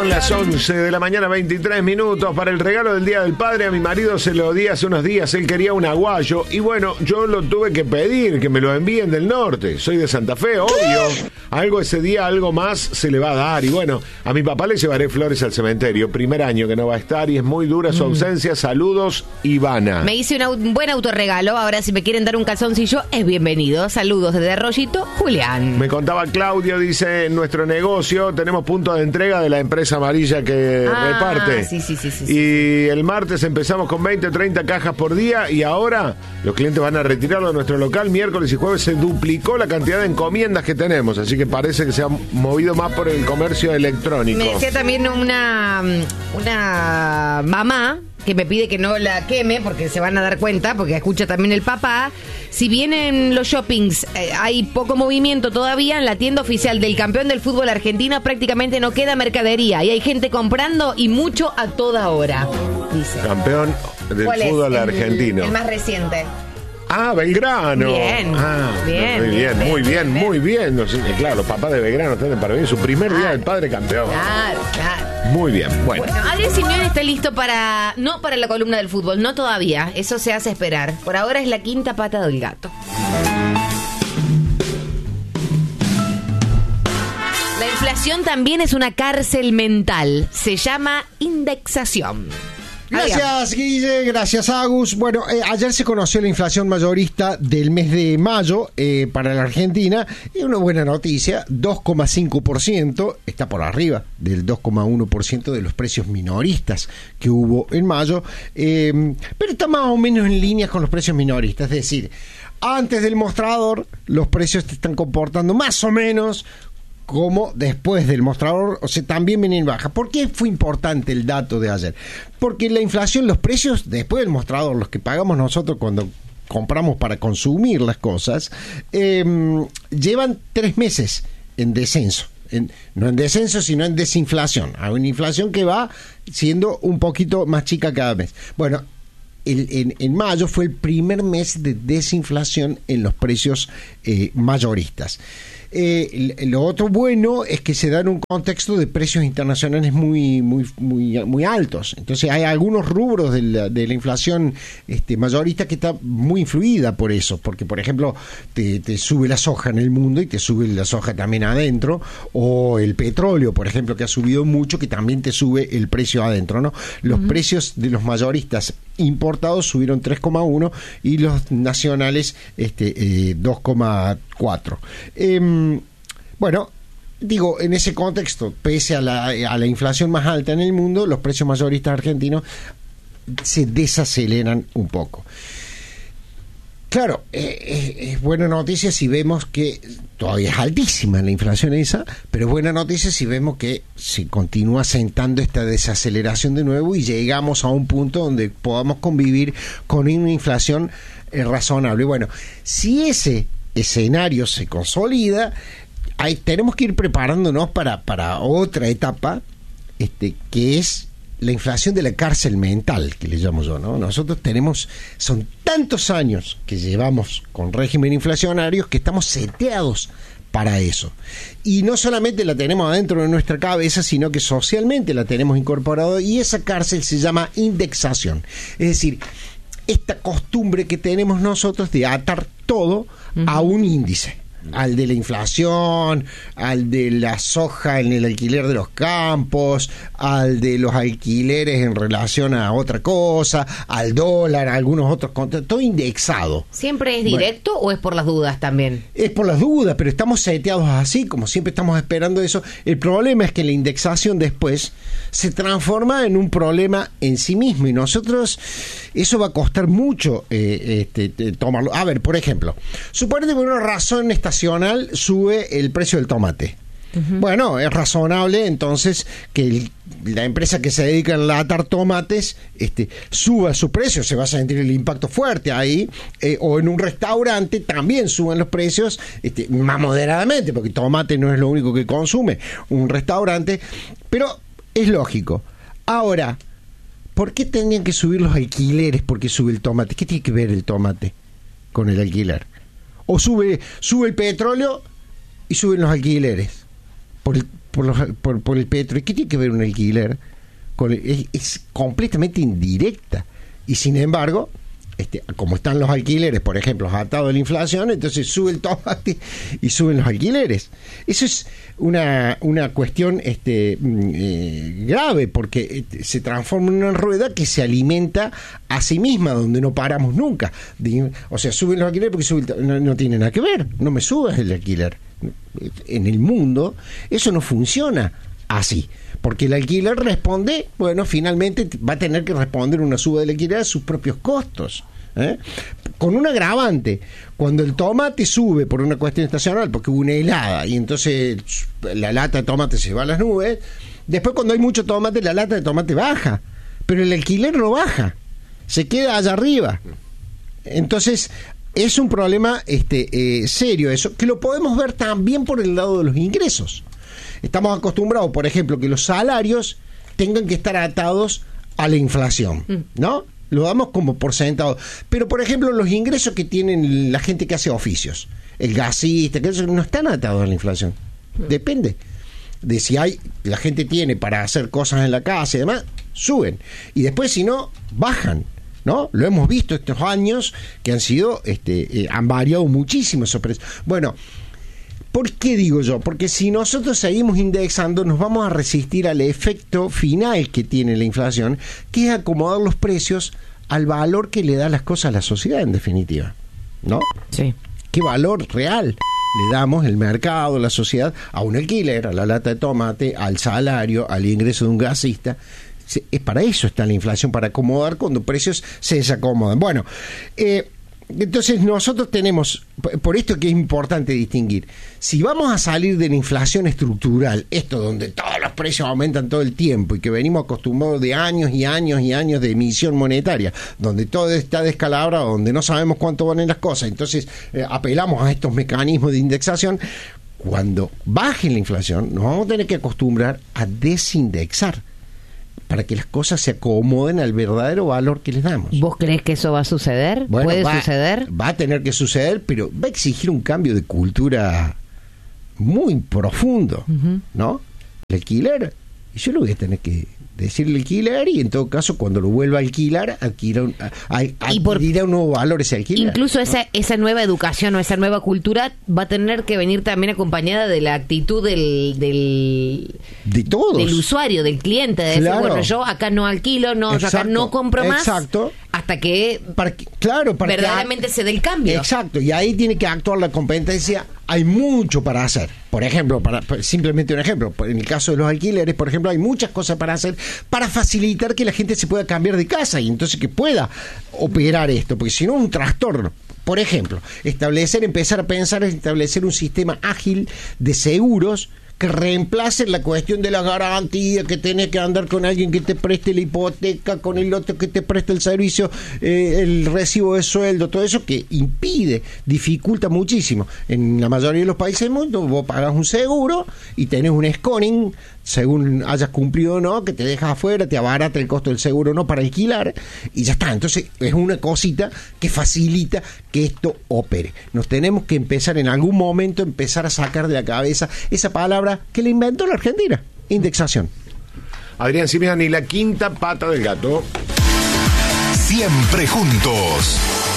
Son las 11 de la mañana, 23 minutos. Para el regalo del Día del Padre, a mi marido se lo di hace unos días. Él quería un aguayo y bueno, yo lo tuve que pedir, que me lo envíen del norte. Soy de Santa Fe, obvio. Algo ese día, algo más se le va a dar. Y bueno, a mi papá le llevaré flores al cementerio. Primer año que no va a estar y es muy dura su ausencia. Saludos, Ivana. Me hice un buen autorregalo. Ahora, si me quieren dar un calzoncillo, es bienvenido. Saludos desde Arroyito, Julián. Me contaba Claudio, dice, en nuestro negocio tenemos punto de entrega de la empresa amarilla que reparte. Sí. Y el martes empezamos con 20 o 30 cajas por día y ahora los clientes van a retirarlo de nuestro local. Miércoles y jueves se duplicó la cantidad de encomiendas que tenemos, así que parece que se ha movido más por el comercio electrónico. Me decía también una mamá que me pide que no la queme porque se van a dar cuenta, porque escucha también el papá. Si bien en los shoppings hay poco movimiento todavía, en la tienda oficial del campeón del fútbol argentino prácticamente no queda mercadería y hay gente comprando y mucho a toda hora, dice. Campeón del fútbol argentino. El más reciente. Ah, Belgrano. Bien. Muy bien. No sé, claro, los papás de Belgrano están para bien. Su primer día del padre campeón. Claro. Muy bien. Bueno, Adrián Simeone está listo no para la columna del fútbol, no todavía. Eso se hace esperar. Por ahora es la quinta pata del gato. La inflación también es una cárcel mental. Se llama indexación. Gracias, Guille, gracias, Agus. Bueno, ayer se conoció la inflación mayorista del mes de mayo para la Argentina y una buena noticia, 2,5%, está por arriba del 2,1% de los precios minoristas que hubo en mayo, pero está más o menos en línea con los precios minoristas, es decir, antes del mostrador los precios te están comportando más o menos como después del mostrador, o sea, también vienen bajas. ¿Por qué fue importante el dato de ayer? Porque la inflación, los precios después del mostrador, los que pagamos nosotros cuando compramos para consumir las cosas, llevan 3 meses en descenso. No en descenso, sino en desinflación. Hay una inflación que va siendo un poquito más chica cada mes. Bueno, en mayo fue el primer mes de desinflación en los precios mayoristas. Lo otro bueno es que se da en un contexto de precios internacionales muy altos. Entonces hay algunos rubros de la inflación mayorista que está muy influida por eso, porque por ejemplo te sube la soja en el mundo y te sube la soja también adentro, o el petróleo, por ejemplo, que ha subido mucho, que también te sube el precio adentro, ¿no? Los precios de los mayoristas importados subieron 3,1 y los nacionales 2,4. Bueno, digo, en ese contexto, pese a la inflación más alta en el mundo, los precios mayoristas argentinos se desaceleran un poco. Claro, es buena noticia si vemos que todavía es altísima la inflación esa, pero es buena noticia si vemos que se continúa sentando esta desaceleración de nuevo y llegamos a un punto donde podamos convivir con una inflación razonable. Bueno, si ese escenario se consolida, tenemos que ir preparándonos para otra etapa, que es la inflación de la cárcel mental, que le llamo yo, ¿no? Nosotros son tantos años que llevamos con régimen inflacionarios que estamos seteados para eso. Y no solamente la tenemos adentro de nuestra cabeza, sino que socialmente la tenemos incorporado, y esa cárcel se llama indexación. Es decir, esta costumbre que tenemos nosotros de atar todo a un índice, al de la inflación, al de la soja en el alquiler de los campos, al de los alquileres en relación a otra cosa, al dólar, a algunos otros contratos, todo indexado. ¿Siempre es directo o es por las dudas también? Es por las dudas, pero estamos seteados así, como siempre estamos esperando eso. El problema es que la indexación después se transforma en un problema en sí mismo, y nosotros eso va a costar mucho tomarlo. A ver, por ejemplo, suponete por una razón estacional sube el precio del tomate. Bueno, es razonable entonces que la empresa que se dedica a atar tomates suba su precio, se va a sentir el impacto fuerte ahí, o en un restaurante también suben los precios más moderadamente, porque tomate no es lo único que consume un restaurante, pero es lógico. Ahora, ¿por qué tendrían que subir los alquileres porque sube el tomate? ¿Qué tiene que ver el tomate con el alquiler? O sube el petróleo y suben los alquileres por el petro. ¿Y qué tiene que ver un alquiler? Es completamente indirecta. Y sin embargo, como están los alquileres, por ejemplo, atados a la inflación, entonces sube el tomate y suben los alquileres. Eso es una cuestión grave, porque se transforma en una rueda que se alimenta a sí misma, donde no paramos nunca. O sea, suben los alquileres porque no tiene nada que ver. No me subas el alquiler. En el mundo eso no funciona así, porque el alquiler responde, finalmente va a tener que responder una suba del alquiler a sus propios costos, con un agravante. Cuando el tomate sube por una cuestión estacional, porque hubo una helada y entonces la lata de tomate se va a las nubes, después cuando hay mucho tomate, la lata de tomate baja, pero el alquiler no baja, se queda allá arriba. Entonces es un problema serio eso, que lo podemos ver también por el lado de los ingresos. Estamos acostumbrados, por ejemplo, que los salarios tengan que estar atados a la inflación, ¿no? Lo damos como por sentado. Pero, por ejemplo, los ingresos que tienen la gente que hace oficios, el gasista, que eso no están atados a la inflación. Depende de si la gente tiene para hacer cosas en la casa y demás, suben. Y después, si no, bajan, ¿no? Lo hemos visto estos años que han sido, han variado muchísimo esos precios. Bueno, ¿por qué digo yo? Porque si nosotros seguimos indexando, nos vamos a resistir al efecto final que tiene la inflación, que es acomodar los precios al valor que le da las cosas a la sociedad, en definitiva, ¿no? Sí. ¿Qué valor real le damos el mercado, la sociedad, a un alquiler, a la lata de tomate, al salario, al ingreso de un gasista? Es para eso está la inflación, para acomodar cuando precios se desacomodan. Bueno, entonces nosotros tenemos, por esto que es importante distinguir, si vamos a salir de la inflación estructural, esto donde todos los precios aumentan todo el tiempo y que venimos acostumbrados de años y años y años de emisión monetaria, donde todo está descalabrado, donde no sabemos cuánto valen las cosas, entonces apelamos a estos mecanismos de indexación. Cuando baje la inflación, nos vamos a tener que acostumbrar a desindexar, para que las cosas se acomoden al verdadero valor que les damos. ¿Vos crees que eso va a suceder? Bueno, ¿Puede suceder? Va a tener que suceder, pero va a exigir un cambio de cultura muy profundo, ¿no? El alquiler, yo lo voy a tener que decirle alquiler, y en todo caso, cuando lo vuelva a alquilar, adquirirá un nuevo valor ese alquiler. Incluso esa nueva educación o esa nueva cultura va a tener que venir también acompañada de la actitud de todos, del usuario, del cliente, de decir, bueno, yo acá no alquilo, yo acá no compro más, hasta que verdaderamente se dé el cambio. Exacto, y ahí tiene que actuar la competencia. Hay mucho para hacer. Por ejemplo, simplemente un ejemplo, en el caso de los alquileres, por ejemplo, hay muchas cosas para hacer para facilitar que la gente se pueda cambiar de casa y entonces que pueda operar esto, porque si no, un trastorno. Por ejemplo, empezar a pensar en establecer un sistema ágil de seguros que reemplacen la cuestión de la garantía, que tenés que andar con alguien que te preste la hipoteca, con el otro que te preste el servicio, el recibo de sueldo, todo eso que dificulta muchísimo. En la mayoría de los países del mundo vos pagás un seguro y tenés un scoring, según hayas cumplido o no, que te dejas afuera, te abarata el costo del seguro o no para alquilar, y ya está. Entonces es una cosita que facilita que esto opere. Nos tenemos que empezar en algún momento a sacar de la cabeza esa palabra que le inventó la Argentina: indexación. Adrián Simiani, la quinta pata del gato. Siempre juntos.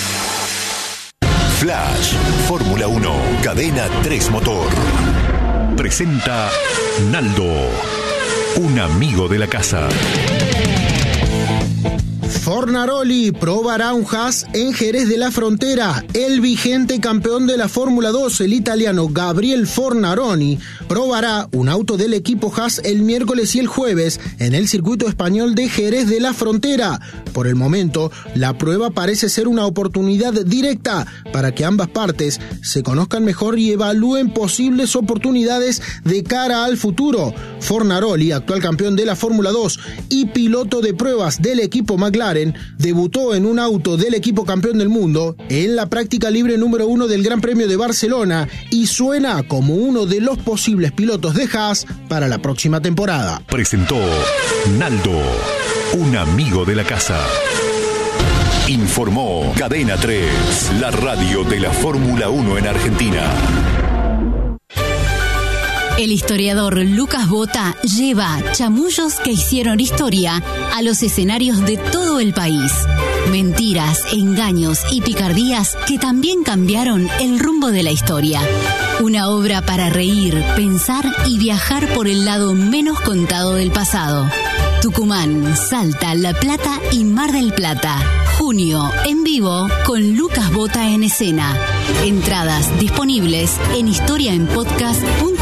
Flash, Fórmula 1, Cadena 3 Motor. Presenta Naldo, un amigo de la casa. Fornaroli probará un Haas en Jerez de la Frontera. El vigente campeón de la Fórmula 2, el italiano Gabriel Fornaroli, probará un auto del equipo Haas el miércoles y el jueves en el circuito español de Jerez de la Frontera. Por el momento, la prueba parece ser una oportunidad directa para que ambas partes se conozcan mejor y evalúen posibles oportunidades de cara al futuro. Fornaroli, actual campeón de la Fórmula 2 y piloto de pruebas del equipo McLaren, debutó en un auto del equipo campeón del mundo en la práctica libre número 1 del Gran Premio de Barcelona y suena como uno de los posibles pilotos de Haas para la próxima temporada. Presentó Naldo, un amigo de la casa. Informó Cadena 3, la radio de la Fórmula 1 en Argentina. El historiador Lucas Bota lleva chamullos que hicieron historia a los escenarios de todo el país. Mentiras, engaños y picardías que también cambiaron el rumbo de la historia. Una obra para reír, pensar y viajar por el lado menos contado del pasado. Tucumán, Salta, La Plata y Mar del Plata. Junio, en vivo, con Lucas Bota en escena. Entradas disponibles en historiaenpodcast.com.ar.